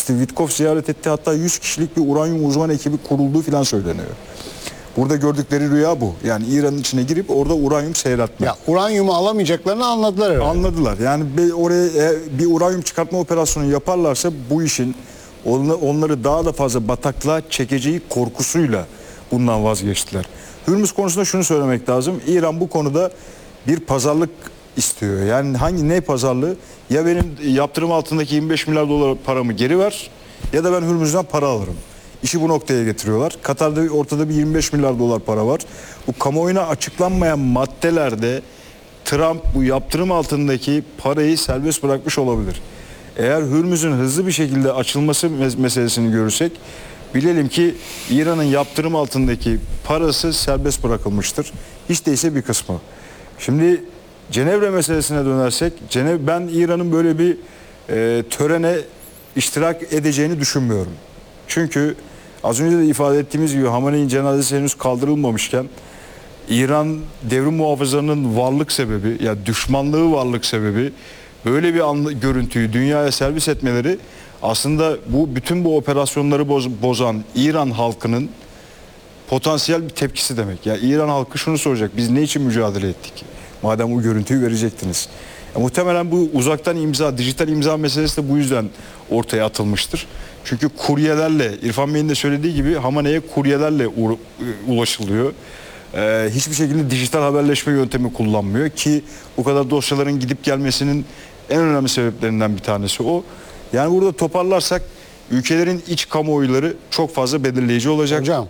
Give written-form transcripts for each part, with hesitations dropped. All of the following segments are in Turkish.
Steve Witkoff ziyaret etti. Hatta 100 kişilik bir uranyum uzman ekibi kurulduğu falan söyleniyor. Burada gördükleri rüya bu. Yani İran'ın içine girip orada uranyum seyretme. Ya uranyumu alamayacaklarını anladılar herhalde. Anladılar. Yani oraya bir uranyum çıkartma operasyonu yaparlarsa bu işin onları daha da fazla bataklığa çekeceği korkusuyla bundan vazgeçtiler. Hürmüz konusunda şunu söylemek lazım. İran bu konuda bir pazarlık istiyor. Yani ne pazarlığı? Ya benim yaptırım altındaki 25 milyar dolar paramı geri ver ya da ben Hürmüz'den para alırım. İşi bu noktaya getiriyorlar. Katar'da ortada bir 25 milyar dolar para var. Bu kamuoyuna açıklanmayan maddelerde Trump bu yaptırım altındaki parayı serbest bırakmış olabilir. Eğer Hürmüz'ün hızlı bir şekilde açılması meselesini görürsek bilelim ki İran'ın yaptırım altındaki parası serbest bırakılmıştır. Hiç değilse bir kısmı. Şimdi Cenevre meselesine dönersek, ben İran'ın böyle bir törene iştirak edeceğini düşünmüyorum. Çünkü az önce de ifade ettiğimiz gibi Hamenei'nin cenazesi henüz kaldırılmamışken İran devrim muhafızlarının varlık sebebi, ya düşmanlığı varlık sebebi böyle bir görüntüyü dünyaya servis etmeleri aslında bütün bu operasyonları bozan İran halkının potansiyel bir tepkisi demek. Ya İran halkı şunu soracak: biz ne için mücadele ettik? Madem bu görüntüyü verecektiniz. Muhtemelen bu uzaktan imza, dijital imza meselesi de bu yüzden ortaya atılmıştır. Çünkü kuryelerle, İrfan Bey'in de söylediği gibi Hamenei'ye kuryelerle ulaşılıyor. Hiçbir şekilde dijital haberleşme yöntemi kullanmıyor ki bu kadar dosyaların gidip gelmesinin en önemli sebeplerinden bir tanesi o. Yani burada toparlarsak ülkelerin iç kamuoyları çok fazla belirleyici olacak. Hocam,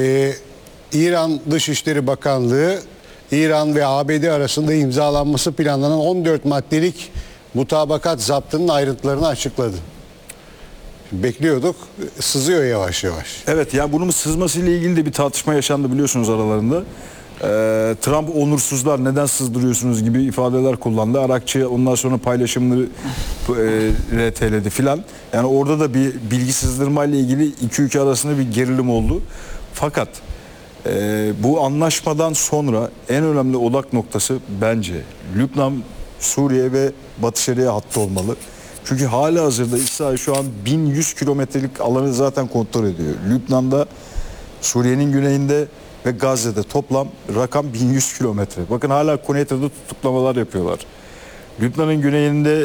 İran Dışişleri Bakanlığı İran ve ABD arasında imzalanması planlanan 14 maddelik mutabakat zaptının ayrıntılarını açıkladı. Bekliyorduk, sızıyor yavaş yavaş. Evet, yani bunun sızmasıyla ilgili de bir tartışma yaşandı biliyorsunuz aralarında. Trump onursuzlar neden sızdırıyorsunuz gibi ifadeler kullandı. Arakçı ondan sonra paylaşımları RT'ledi filan. Yani orada da bir bilgi sızdırmayla ilgili iki ülke arasında bir gerilim oldu. Fakat bu anlaşmadan sonra en önemli odak noktası bence Lübnan, Suriye ve Batı Şeria hattı olmalı. Çünkü halihazırda İsrail şu an 1100 kilometrelik alanı zaten kontrol ediyor. Lübnan'da, Suriye'nin güneyinde ve Gazze'de toplam rakam 1100 kilometre. Bakın hala Kuneit'te tutuklamalar yapıyorlar. Lübnan'ın güneyinde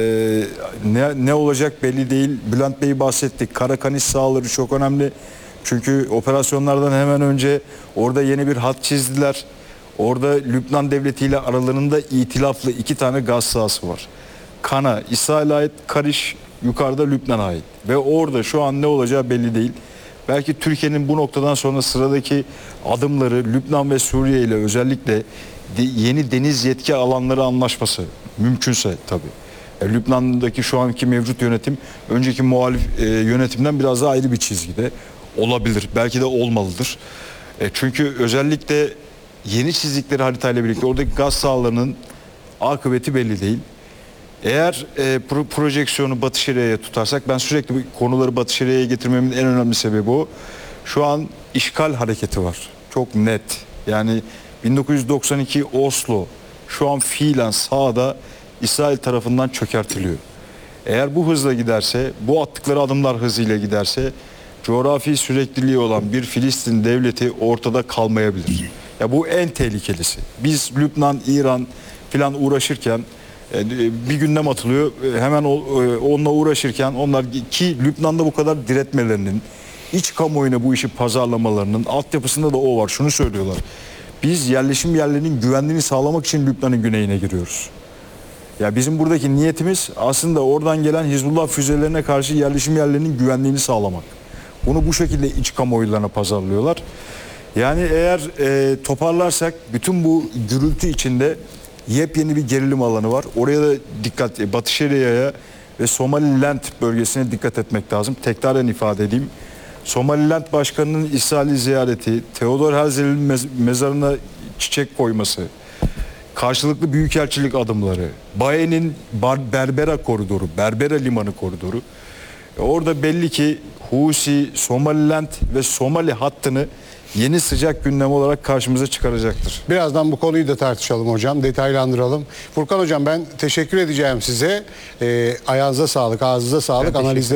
ne olacak belli değil. Bülent Bey bahsetti. Karakanis sahaları çok önemli. Çünkü operasyonlardan hemen önce orada yeni bir hat çizdiler. Orada Lübnan devleti ile aralarında itilaflı 2 tane gaz sahası var. Kana İsrail'e ait, Kariş yukarıda Lübnan'a ait. Ve orada şu an ne olacağı belli değil. Belki Türkiye'nin bu noktadan sonra sıradaki adımları Lübnan ve Suriye ile özellikle yeni deniz yetki alanları anlaşması mümkünse tabii. Lübnan'daki şu anki mevcut yönetim önceki muhalif yönetimden biraz daha ayrı bir çizgide olabilir. Belki de olmalıdır. Çünkü özellikle yeni çizdikleri haritayla birlikte oradaki gaz sahalarının akıbeti belli değil. Eğer projeksiyonu Batı Şeria'ya tutarsak, ben sürekli bu konuları Batı Şeria'ya getirmemin en önemli sebebi o. Şu an işgal hareketi var. Çok net. Yani 1992 Oslo şu an fiilen sahada İsrail tarafından çökertiliyor. Eğer bu hızla giderse, bu attıkları adımlar hızıyla giderse coğrafi sürekliliği olan bir Filistin devleti ortada kalmayabilir. Ya bu en tehlikelisi. Biz Lübnan, İran filan uğraşırken bir gündem atılıyor. Hemen onunla uğraşırken onlar ki Lübnan'da bu kadar diretmelerinin, iç kamuoyuna bu işi pazarlamalarının altyapısında da o var. Şunu söylüyorlar: biz yerleşim yerlerinin güvenliğini sağlamak için Lübnan'ın güneyine giriyoruz. Ya bizim buradaki niyetimiz aslında oradan gelen Hizbullah füzelerine karşı yerleşim yerlerinin güvenliğini sağlamak. Bunu bu şekilde iç kamuoylarına pazarlıyorlar. Yani eğer toparlarsak bütün bu gürültü içinde yepyeni bir gerilim alanı var. Oraya da dikkat, Batı Şeria'ya ve Somaliland bölgesine dikkat etmek lazım. Tekraren ifade edeyim. Somaliland Başkanı'nın İsrail'i ziyareti, Theodor Herzl'in mezarına çiçek koyması, karşılıklı büyükelçilik adımları, Baye'nin Berbera koridoru, Berbera limanı koridoru. Orada belli ki Husi, Somaliland ve Somali hattını yeni sıcak gündem olarak karşımıza çıkaracaktır. Birazdan bu konuyu da tartışalım hocam, detaylandıralım. Furkan hocam, ben teşekkür edeceğim size. Ayağınıza sağlık, ağzınıza sağlık. Analizleri